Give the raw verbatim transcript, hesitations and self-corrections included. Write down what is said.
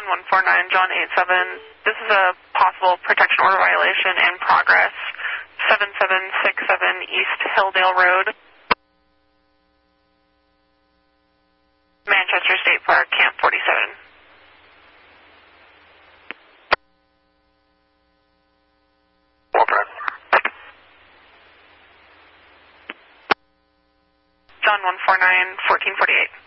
John one four nine, John eight seven. This is a possible protection order violation in progress. seven seven six seven East Hilldale Road, Manchester State Park, Camp forty-seven. Walter. John one four nine, fourteen forty-eight.